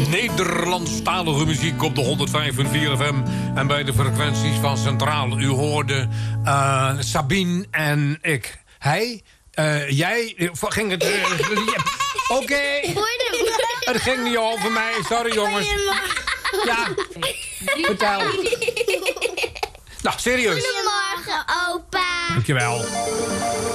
Nederlandstalige muziek op de 105.4 FM. En bij de frequenties van Centraal. U hoorde Sabine en ik. Hij, jij, ging het... Oké. Het ging niet over mij. Sorry, jongens. Ja, vertel. Nou, serieus. Goedemorgen, opa. Dankjewel.